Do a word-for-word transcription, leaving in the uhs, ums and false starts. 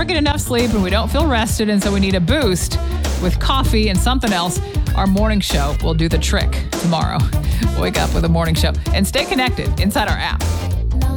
never get enough sleep and we don't feel rested, and so we need a boost with coffee and something else, our morning show will do the trick tomorrow. Wake up with a morning show and stay connected inside our app.